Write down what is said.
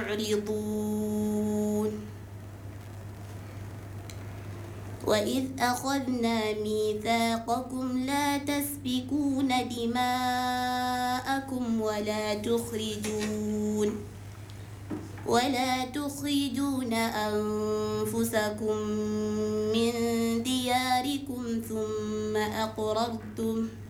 معرضون وإذ أخذنا ميثاقكم لا تسفكون دماءكم ولا تخرجون أنفسكم من دياركم